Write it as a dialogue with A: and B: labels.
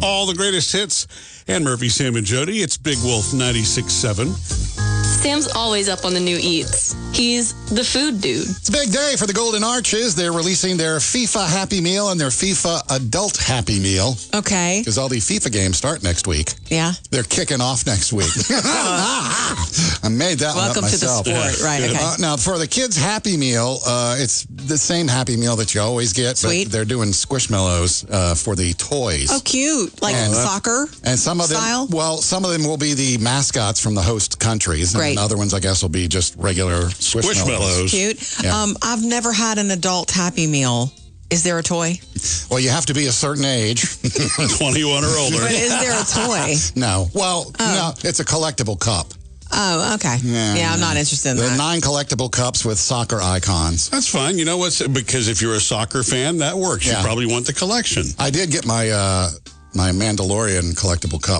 A: all the greatest hits. And Murphy, Sam, and Jody. It's Big Wolf 96.7.
B: Sam's always up on the new eats. He's the food dude.
C: It's a big day for the Golden Arches. They're releasing their FIFA Happy Meal and their FIFA Adult Happy Meal.
D: Okay.
C: Because all the FIFA games start next week.
D: Yeah.
C: They're kicking off next week. I made that one up
D: Welcome to the
C: myself.
D: sport. Right, okay.
C: Now, for the kids' Happy Meal, it's the same Happy Meal that you always get.
D: Sweet.
C: But they're doing Squishmallows for the toys.
D: Oh, cute. Like soccer
C: And some of them,
D: style?
C: well, some of them will be the mascots from the host countries.
D: Great.
C: And other ones, I guess, will be just regular Squishmallows.
D: Cute.
C: Yeah.
D: I've never had an adult Happy Meal. Is there a toy?
C: Well, you have to be a certain age.
A: 21 or older.
D: But is there a toy?
C: No. Well, no, it's a collectible cup.
D: Oh, okay. Yeah, I'm not interested in
C: The
D: that.
C: 9 collectible cups with soccer icons.
A: That's fine. You know what's because if you're a soccer fan, that works.
C: Yeah.
A: You probably want the collection.
C: I did get my my Mandalorian collectible cup